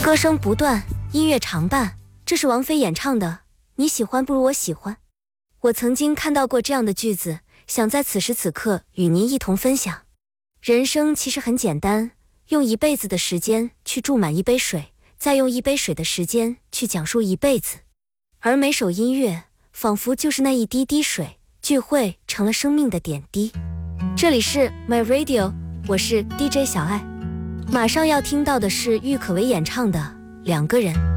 歌声不断，音乐常伴，这是王菲演唱的《你喜欢不如我喜欢》。我曾经看到过这样的句子，想在此时此刻与您一同分享。人生其实很简单，用一辈子的时间去注满一杯水，再用一杯水的时间去讲述一辈子。而每首音乐仿佛就是那一滴滴水，聚会成了生命的点滴。这里是 My Radio， 我是 DJ 小爱。马上要听到的是郁可唯演唱的《两个人》。